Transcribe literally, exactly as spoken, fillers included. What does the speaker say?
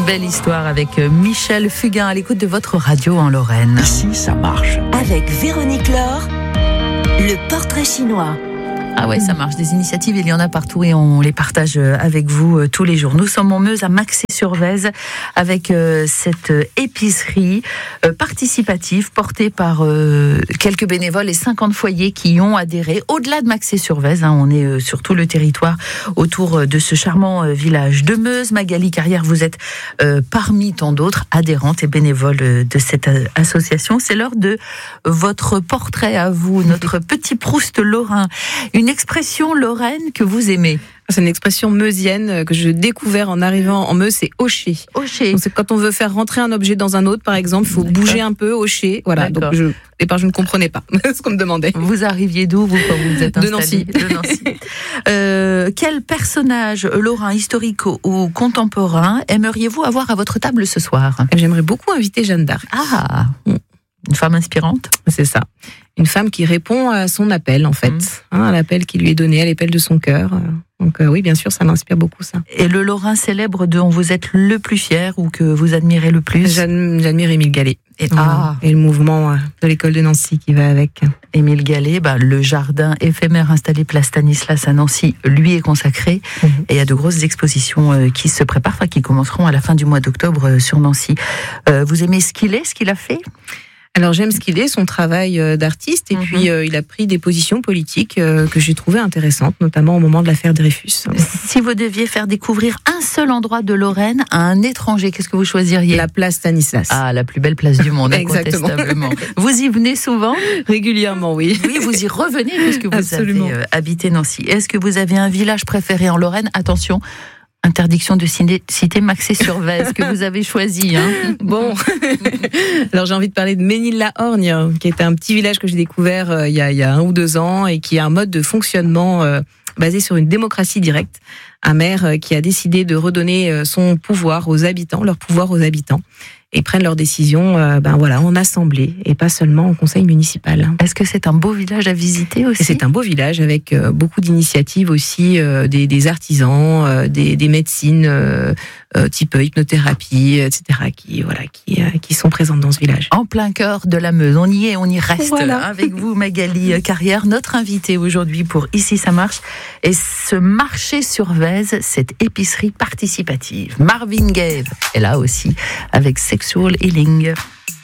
une belle histoire avec Michel Fugain à l'écoute de votre radio en Lorraine. Ici, ça marche. Avec Véronique Laure, le portrait chinois. Ah ouais, ça marche. Des initiatives, il y en a partout et on les partage avec vous tous les jours. Nous sommes en Meuse, à Maxey-sur-Vèze, avec cette épicerie participative portée par quelques bénévoles et cinquante foyers qui y ont adhéré. Au-delà de Maxey-sur-Vèze, hein, on est sur tout le territoire autour de ce charmant village de Meuse. Magali Carrière, vous êtes parmi tant d'autres adhérentes et bénévoles de cette association. C'est l'heure de votre portrait à vous, notre petit Proust lorrain. Une expression lorraine que vous aimez. C'est une expression meusienne que j'ai découvert en arrivant en Meuse, c'est hocher. Hocher. Donc c'est quand on veut faire rentrer un objet dans un autre, par exemple, il faut D'accord. bouger un peu, hocher. Voilà. D'accord. Donc je, au départ, je ne comprenais pas ce qu'on me demandait. Vous arriviez d'où, vous, quand vous vous êtes installé ? De Nancy. De Nancy. euh, quel personnage lorrain, historique ou contemporain, aimeriez-vous avoir à votre table ce soir ? J'aimerais beaucoup inviter Jeanne d'Arc. Ah, une femme inspirante ? C'est ça. Une femme qui répond à son appel, en fait. Mmh. Hein, à l'appel qui lui est donné, à l'appel de son cœur. Donc euh, oui, bien sûr, ça m'inspire beaucoup, ça. Et le Lorrain célèbre dont vous êtes le plus fier ou que vous admirez le plus ? J'admire Émile Gallet. Et, ah. et le mouvement de l'école de Nancy qui va avec. Émile Gallet, bah, le jardin éphémère installé place Stanislas à Nancy, lui est consacré. Mmh. Et il y a de grosses expositions euh, qui se préparent, enfin, qui commenceront à la fin du mois d'octobre euh, sur Nancy. Euh, vous aimez ce qu'il est, ce qu'il a fait ? Alors j'aime ce qu'il est, son travail d'artiste, et mmh. puis euh, il a pris des positions politiques euh, que j'ai trouvées intéressantes, notamment au moment de l'affaire Dreyfus. Si vous deviez faire découvrir un seul endroit de Lorraine à un étranger, qu'est-ce que vous choisiriez ? La place Stanislas. Ah, la plus belle place du monde, incontestablement. Vous y venez souvent ? Régulièrement, oui. Oui, vous y revenez puisque vous Absolument. avez euh, habité Nancy. Est-ce que vous avez un village préféré en Lorraine ? Attention, interdiction de citer Maxey-sur-Vèze que vous avez choisi. Hein. Bon, alors j'ai envie de parler de Ménil-la-Orgne, qui est un petit village que j'ai découvert euh, il, y a, il y a un ou deux ans et qui a un mode de fonctionnement euh, basé sur une démocratie directe. Un maire euh, qui a décidé de redonner euh, son pouvoir aux habitants, leur pouvoir aux habitants, et prennent leurs décisions euh, ben voilà, en assemblée et pas seulement au conseil municipal. Est-ce que c'est un beau village à visiter aussi ? Et c'est un beau village avec euh, beaucoup d'initiatives aussi, euh, des, des artisans, euh, des, des médecines euh, euh, type hypnothérapie, et cetera qui, voilà, qui, euh, qui sont présentes dans ce village. En plein cœur de la Meuse, on y est, on y reste. Voilà. Avec vous Magali Carrière, notre invitée aujourd'hui pour Ici ça marche. Et ce marché sur Vèze, cette épicerie participative. Marvin Gaye est là aussi avec Sexual Healing.